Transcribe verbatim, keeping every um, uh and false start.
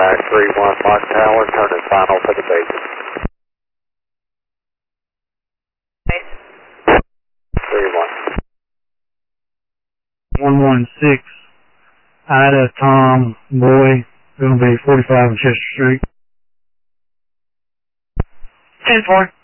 Jack three one Mach Tower, turning final for the base. three one. one one six, Ida, Tom, Boy, going to be forty-five on Chester Street. ten four.